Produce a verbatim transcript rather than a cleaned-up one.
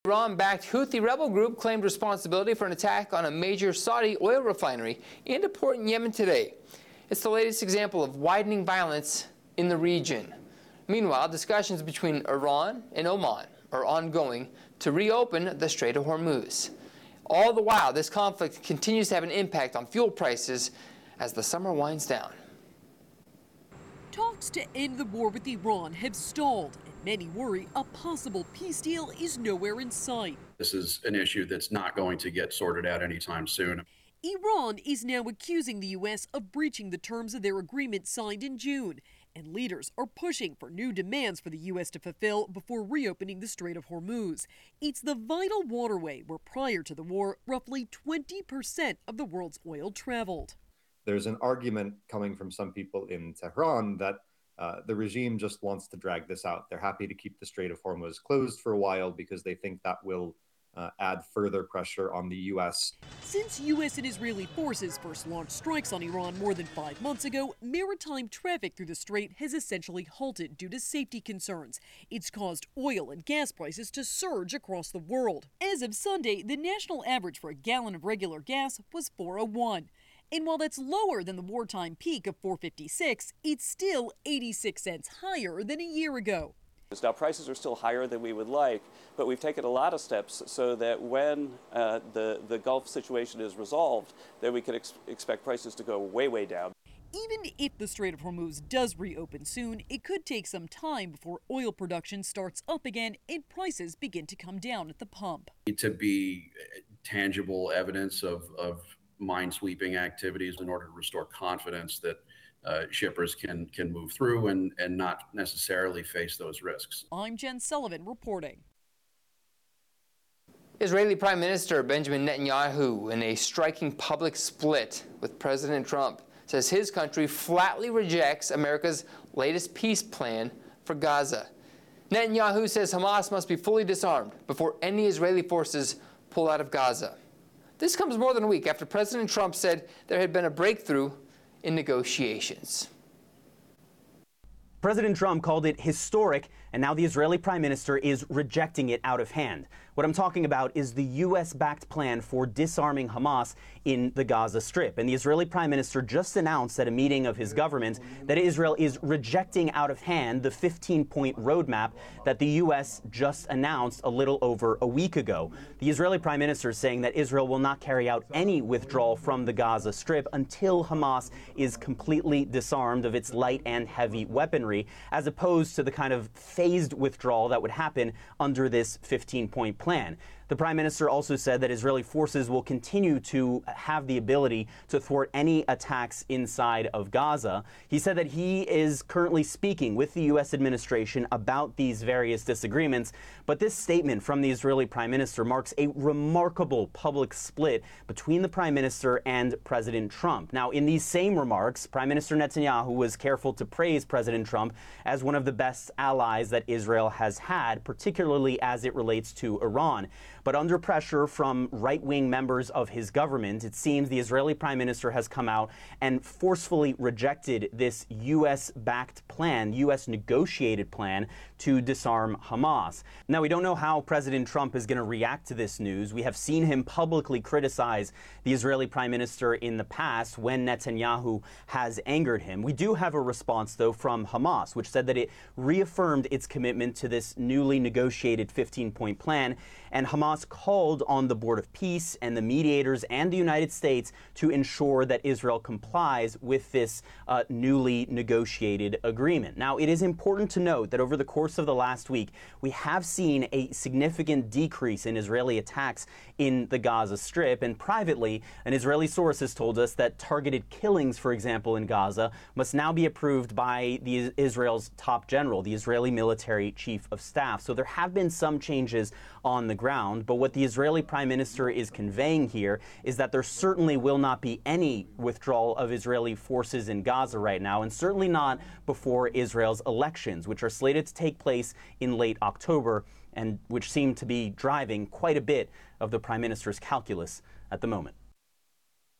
Iran-backed Houthi rebel group claimed responsibility for an attack on a major Saudi oil refinery and a port in Yemen today. It's the latest example of widening violence in the region. Meanwhile, discussions between Iran and Oman are ongoing to reopen the Strait of Hormuz. All the while, this conflict continues to have an impact on fuel prices as the summer winds down. Talks to end the war with Iran have stalled, and many worry a possible peace deal is nowhere in sight. This is an issue that's not going to get sorted out anytime soon. Iran is now accusing the U S of breaching the terms of their agreement signed in June, and leaders are pushing for new demands for the U S to fulfill before reopening the Strait of Hormuz. It's the vital waterway where prior to the war, roughly twenty percent of the world's oil traveled. There's an argument coming from some people in Tehran that uh, the regime just wants to drag this out. They're happy to keep the Strait of Hormuz closed for a while because they think that will uh, add further pressure on the U S. Since U S and Israeli forces first launched strikes on Iran more than five months ago, maritime traffic through the strait has essentially halted due to safety concerns. It's caused oil and gas prices to surge across the world. As of Sunday, the national average for a gallon of regular gas was four oh one. And while that's lower than the wartime peak of four fifty-six, it's still eighty-six cents higher than a year ago. Now, prices are still higher than we would like, but we've taken a lot of steps so that when uh, the, the Gulf situation is resolved, that we can ex expect prices to go way, way down. Even if the Strait of Hormuz does reopen soon, it could take some time before oil production starts up again and prices begin to come down at the pump. To be tangible evidence of, of mine-sweeping activities in order to restore confidence that uh, shippers can can move through and, and not necessarily face those risks. I'm Jen Sullivan reporting. Israeli Prime Minister Benjamin Netanyahu, in a striking public split with President Trump, says his country flatly rejects America's latest peace plan for Gaza. Netanyahu says Hamas must be fully disarmed before any Israeli forces pull out of Gaza. This comes more than a week after President Trump said there had been a breakthrough in negotiations. President Trump called it historic, and now the Israeli Prime Minister is rejecting it out of hand. What I'm talking about is the U S-backed plan for disarming Hamas in the Gaza Strip. And the Israeli Prime Minister just announced at a meeting of his government that Israel is rejecting out of hand the fifteen-point roadmap that the U S just announced a little over a week ago. The Israeli Prime Minister is saying that Israel will not carry out any withdrawal from the Gaza Strip until Hamas is completely disarmed of its light and heavy weaponry, as opposed to the kind of phased withdrawal that would happen under this fifteen-point plan. The Prime Minister also said that Israeli forces will continue to have the ability to thwart any attacks inside of Gaza. He said that he is currently speaking with the U S administration about these various disagreements, but this statement from the Israeli Prime Minister marks a remarkable public split between the Prime Minister and President Trump. Now, in these same remarks, Prime Minister Netanyahu was careful to praise President Trump as one of the best allies that Israel has had, particularly as it relates to Iran. But under pressure from right-wing members of his government, it seems the Israeli Prime Minister has come out and forcefully rejected this U S-backed plan, U S-negotiated plan to disarm Hamas. Now, we don't know how President Trump is going to react to this news. We have seen him publicly criticize the Israeli Prime Minister in the past when Netanyahu has angered him. We do have a response, though, from Hamas, which said that it reaffirmed its commitment to this newly negotiated fifteen-point plan, and Hamas called on the Board of Peace and the mediators and the United States to ensure that Israel complies with this uh, newly negotiated agreement. Now, it is important to note that over the course of the last week, we have seen a significant decrease in Israeli attacks in the Gaza Strip, and privately, an Israeli source has told us that targeted killings, for example, in Gaza, must now be approved by the Israel's top general, the Israeli military chief of staff. So there have been some changes on the ground, but what the Israeli Prime Minister is conveying here is that there certainly will not be any withdrawal of Israeli forces in Gaza right now, and certainly not before Israel's elections, which are slated to take place in late October, and which seem to be driving quite a bit of the Prime Minister's calculus at the moment.